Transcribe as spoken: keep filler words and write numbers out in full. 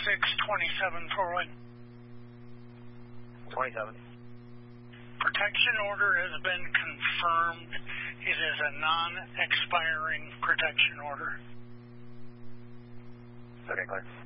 six twenty-seven forward. twenty-seven. Protection order has been confirmed. It is a non-expiring protection order. Okay, clear.